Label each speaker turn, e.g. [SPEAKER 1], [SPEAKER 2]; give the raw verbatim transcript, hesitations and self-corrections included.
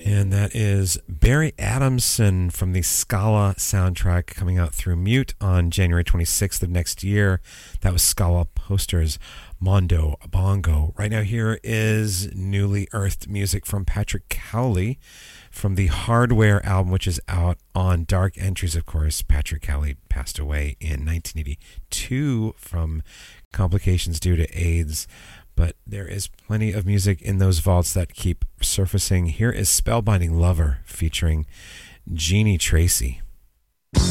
[SPEAKER 1] And that is Barry Adamson from the Scala soundtrack coming out through Mute on January twenty-sixth of next year. That was Scala Posters, Mondo Bongo. Right now here is newly earthed music from Patrick Cowley from the Hardware album, which is out on Dark Entries, of course. Patrick Cowley passed away in nineteen eighty-two from complications due to AIDS. But there is plenty of music in those vaults that keep surfacing. Here is Spellbinding Lover featuring Jeannie Tracy.